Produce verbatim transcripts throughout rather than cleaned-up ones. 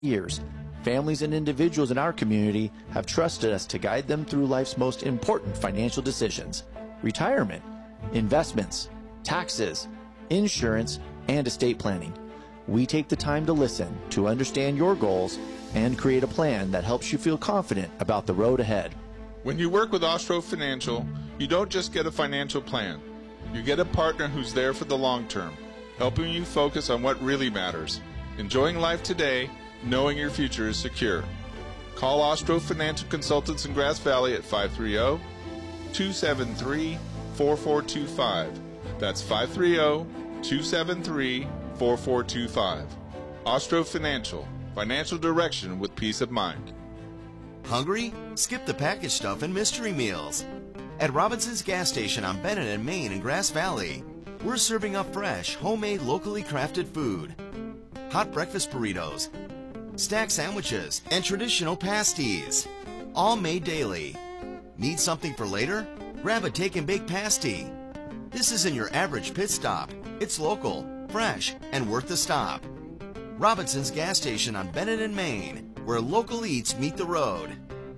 years, families and individuals in our community have trusted us to guide them through life's most important financial decisions: retirement, investments, taxes, insurance, and estate planning. We take the time to listen, to understand your goals, and create a plan that helps you feel confident about the road ahead. When you work with Ostro Financial, you don't just get a financial plan. You get a partner who's there for the long term, helping you focus on what really matters: enjoying life today, knowing your future is secure. Call Ostro Financial Consultants in Grass Valley at five three zero, two seven three, four four two five. That's five three zero, two seven three, four four two five. Ostro Financial, financial direction with peace of mind. Hungry? Skip the packaged stuff and mystery meals. At Robinson's gas station on Bennett and Main in Grass Valley, we're serving up fresh, homemade, locally crafted food. Hot breakfast burritos, stack sandwiches, and traditional pasties, all made daily. Need something for later? Grab a take and bake pasty. This isn't your average pit stop. It's local, fresh, and worth the stop. Robinson's gas station on Bennett and Main, where local eats meet the road.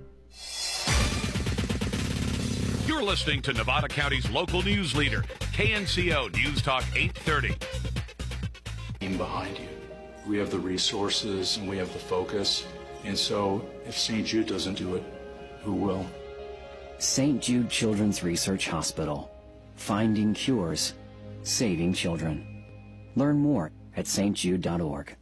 You're listening to Nevada County's local news leader, K N C O News Talk eight thirty. Behind you. We have the resources and we have the focus. And so if Saint Jude doesn't do it, who will? Saint Jude Children's Research Hospital. Finding cures. Saving children. Learn more at s t jude dot org.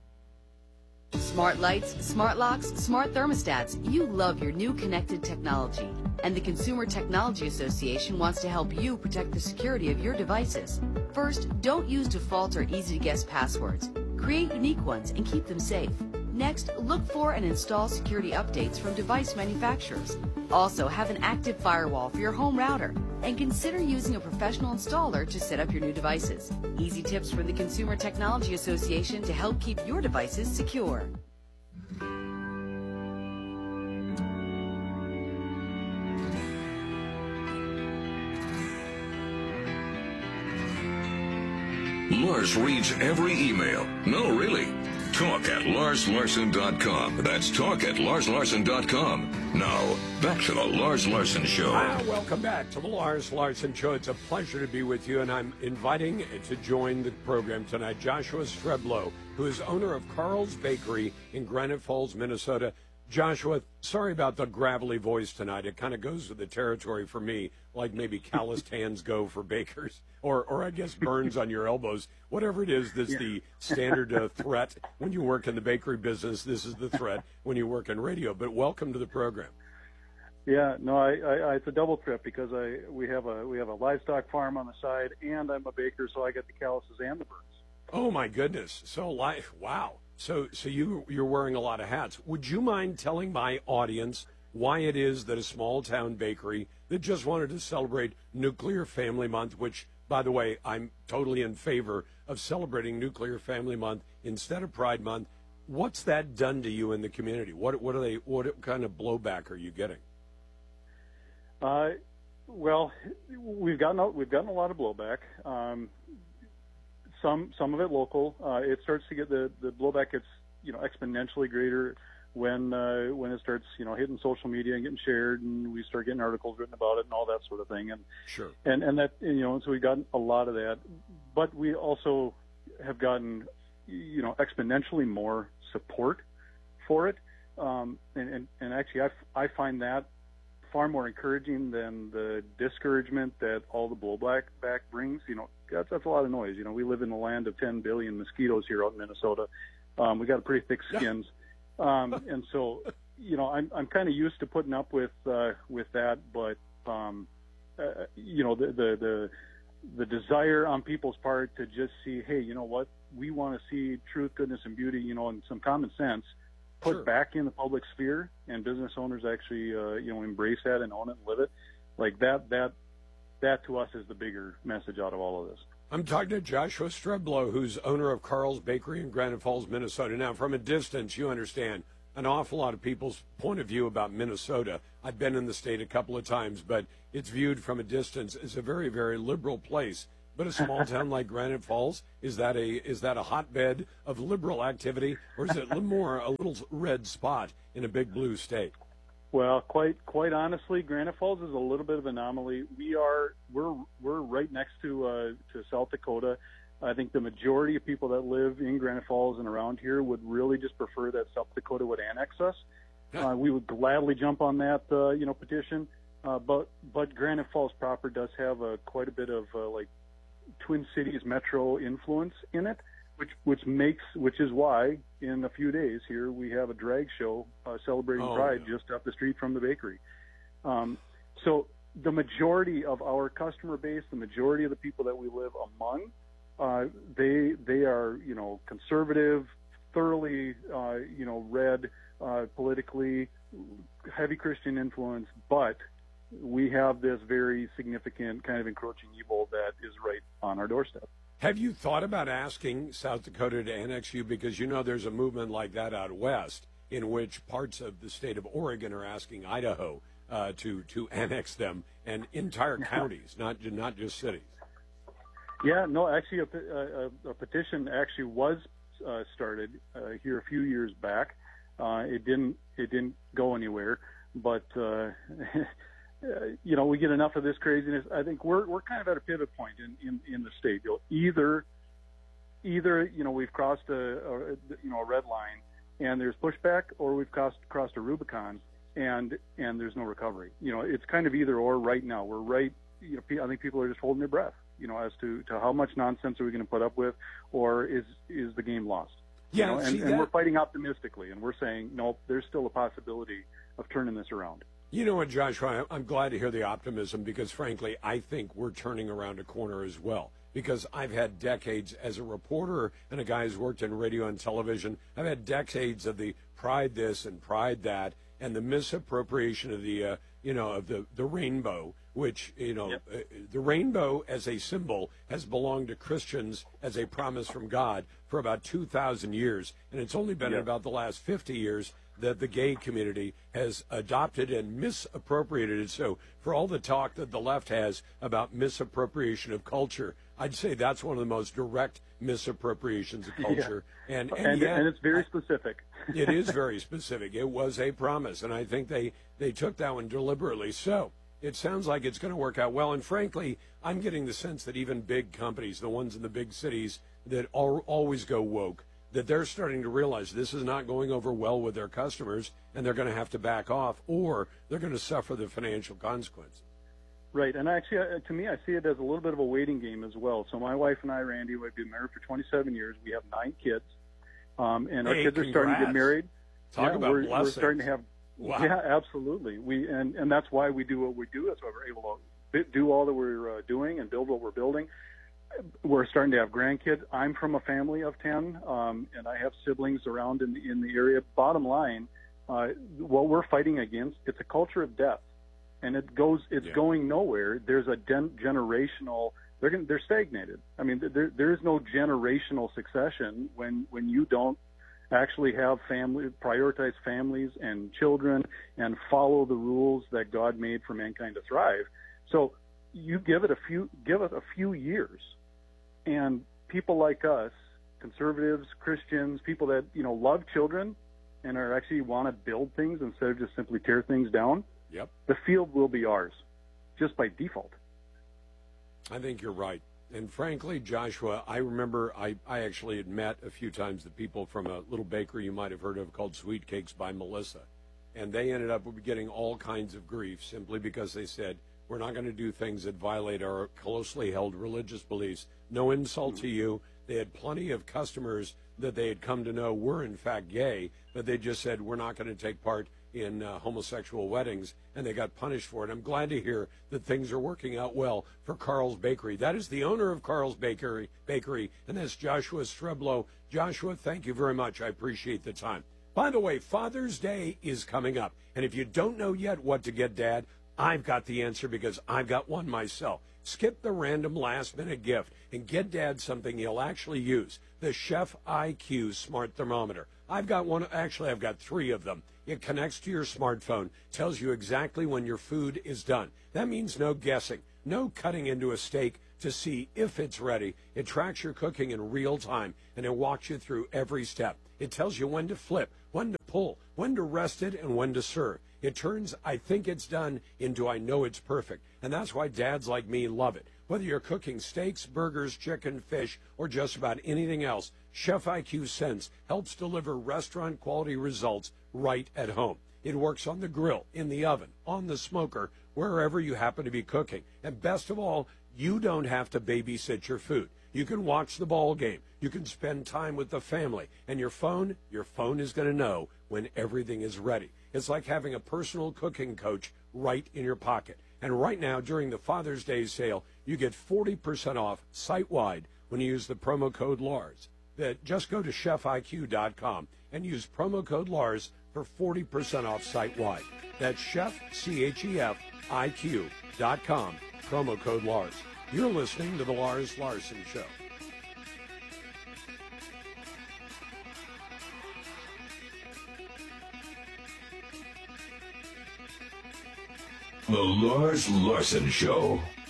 Smart lights, smart locks, smart thermostats. You love your new connected technology. And the Consumer Technology Association wants to help you protect the security of your devices. First, don't use default or easy-to-guess passwords. Create unique ones and keep them safe. Next, look for and install security updates from device manufacturers. Also, have an active firewall for your home router. And consider using a professional installer to set up your new devices. Easy tips from the Consumer Technology Association to help keep your devices secure. Lars reads every email. No, really. Talk at lars larson dot com. That's talk at lars larson dot com. Now, back to the Lars Larson Show. Ah, welcome back to the Lars Larson Show. It's a pleasure to be with you, and I'm inviting to join the program tonight Joshua Streblow, who is owner of Carl's Bakery in Granite Falls, Minnesota. Joshua, sorry about the gravelly voice tonight. It kind of goes with the territory for me, like maybe calloused hands go for bakers, or, or I guess burns on your elbows. Whatever it is, that's yeah. the standard uh, threat when you work in the bakery business. This is the threat when you work in radio. But welcome to the program. Yeah, no, I, I, it's a double trip because I we have a we have a livestock farm on the side, and I'm a baker, so I get the calluses and the burns. Oh my goodness! So life, wow. So, so you, you're wearing a lot of hats. Would you mind telling my audience why it is that a small-town bakery that just wanted to celebrate Nuclear Family Month, which, by the way, I'm totally in favor of celebrating Nuclear Family Month instead of Pride Month, what's that done to you in the community? What, what are they? What kind of blowback are you getting? Uh, well, we've gotten a, we've gotten a lot of blowback. Um, Some some of it local. Uh, it starts to get the, the blowback gets you know exponentially greater when uh, when it starts you know hitting social media and getting shared, and we start getting articles written about it and all that sort of thing. And sure. And and that you know so we've gotten a lot of that, but we also have gotten you know exponentially more support for it. Um, and, and and actually I, I find that far more encouraging than the discouragement that all the blowback back brings. You know, that's, that's a lot of noise. You know, we live in the land of ten billion mosquitoes here out in Minnesota. Um, we got pretty thick skins. Um, and so, you know, I'm, I'm kind of used to putting up with, uh, with that, but, um, uh, you know, the, the, the, the desire on people's part to just see, hey, you know what, we want to see truth, goodness, and beauty, you know, and some common sense put Sure. back in the public sphere, and business owners actually, uh, you know, embrace that and own it and live it. Like that, that, that to us is the bigger message out of all of this. I'm talking to Joshua Streblow, who's owner of Carl's Bakery in Granite Falls, Minnesota. Now, from a distance, you understand an awful lot of people's point of view about Minnesota. I've been in the state a couple of times, but it's viewed from a distance as a very, very liberal place. But a small town like Granite Falls, is that a is that a hotbed of liberal activity, or is it more a little red spot in a big blue state? Well, quite quite honestly, Granite Falls is a little bit of an anomaly. We are we're we're right next to uh, to South Dakota. I think the majority of people that live in Granite Falls and around here would really just prefer that South Dakota would annex us. Uh, we would gladly jump on that uh, you know petition. Uh, but but Granite Falls proper does have a quite a bit of uh, like Twin Cities metro influence in it, which which makes which is why in a few days here we have a drag show uh, celebrating oh, Pride yeah. just up the street from the bakery. Um, so the majority of our customer base, the majority of the people that we live among, uh, they they are you know conservative, thoroughly uh, you know read, uh, politically heavy Christian influence, but we have this very significant kind of encroaching evil that is right on our doorstep. Have you thought about asking South Dakota to annex you? Because you know there's a movement like that out west in which parts of the state of Oregon are asking Idaho uh, to to annex them, and entire counties, not not just cities. Yeah, no, actually, a, a, a petition actually was uh, started uh, here a few years back. Uh, it didn't it didn't go anywhere, but. Uh, Uh, you know, we get enough of this craziness. I think we're we're kind of at a pivot point in, in, in the state. You know, either either you know we've crossed a, a you know a red line and there's pushback, or we've crossed crossed a Rubicon and and there's no recovery. You know, it's kind of either or right now. We're right. You know, I think people are just holding their breath. You know, as to, to how much nonsense are we going to put up with, or is is the game lost? Yeah, you know, and, see, and that... we're fighting optimistically, and we're saying no. There's still a possibility of turning this around. You know what, Joshua, I'm glad to hear the optimism because, frankly, I think we're turning around a corner as well. Because I've had decades as a reporter and a guy who's worked in radio and television. I've had decades of the pride this and pride that and the misappropriation of the, uh, you know, of the, the rainbow, which, you know, yep. uh, the rainbow as a symbol has belonged to Christians as a promise from God for about two thousand years. And it's only been yep. about the last fifty years that the gay community has adopted and misappropriated it. So for all the talk that the left has about misappropriation of culture, I'd say that's one of the most direct misappropriations of culture. Yeah. And, and, and, yet, and it's very specific. It is very specific. It was a promise, and I think they, they took that one deliberately. So it sounds like it's going to work out well. And frankly, I'm getting the sense that even big companies, the ones in the big cities that al- always go woke, that they're starting to realize this is not going over well with their customers, and they're going to have to back off, or they're going to suffer the financial consequences. Right, and actually, uh, to me, I see it as a little bit of a waiting game as well. So my wife and I, Randy, we've been married for twenty-seven years. We have nine kids, um, and our hey, kids congrats. are starting to get married. Talk yeah, about we're, blessings. We're starting to have. Wow. Yeah, absolutely. We and, and that's why we do what we do. That's why we're able to do all that we're uh, doing and build what we're building. We're starting to have grandkids. I'm from a family of ten, um, and I have siblings around in the, in the area. Bottom line, uh, what we're fighting against, it's a culture of death, and it goes, it's yeah. going nowhere. There's a den- generational, they're gonna, they're stagnated. I mean, there there is no generational succession when when you don't actually have family, prioritize families and children, and follow the rules that God made for mankind to thrive. So you give it a few, give it a few years. And people like us, conservatives, Christians, people that, you know, love children and are actually want to build things instead of just simply tear things down, yep. the field will be ours, just by default. I think you're right. And frankly, Joshua, I remember I, I actually had met a few times the people from a little bakery you might have heard of called Sweet Cakes by Melissa. And they ended up getting all kinds of grief simply because they said, we're not going to do things that violate our closely held religious beliefs. No insult to you. They had plenty of customers that they had come to know were, in fact, gay, but they just said, we're not going to take part in uh, homosexual weddings, and they got punished for it. I'm glad to hear that things are working out well for Carl's Bakery. That is the owner of Carl's Bakery, Bakery and that's Joshua Streblow. Joshua, thank you very much. I appreciate the time. By the way, Father's Day is coming up, and if you don't know yet what to get Dad, I've got the answer because I've got one myself. Skip the random last-minute gift and get Dad something he'll actually use, the Chef I Q Smart Thermometer. I've got one. Actually, I've got three of them. It connects to your smartphone, tells you exactly when your food is done. That means no guessing, no cutting into a steak, to see if it's ready. It tracks your cooking in real time, and it walks you through every step. It tells you when to flip, when to pull, when to rest it, and when to serve. It turns "I think it's done" into "I know it's perfect." And that's why dads like me love it. Whether you're cooking steaks, burgers, chicken, fish, or just about anything else, Chef I Q Sense helps deliver restaurant-quality results right at home. It works on the grill, in the oven, on the smoker, wherever you happen to be cooking. And best of all, you don't have to babysit your food. You can watch the ball game. You can spend time with the family. And your phone, your phone is going to know when everything is ready. It's like having a personal cooking coach right in your pocket. And right now, during the Father's Day sale, you get forty percent off site-wide when you use the promo code Lars. That just go to chef I Q dot com and use promo code Lars for forty percent off site-wide. That's chef, C H E F, I Q dot com, promo code Lars. You're listening to The Lars Larson Show. The Lars Larson Show.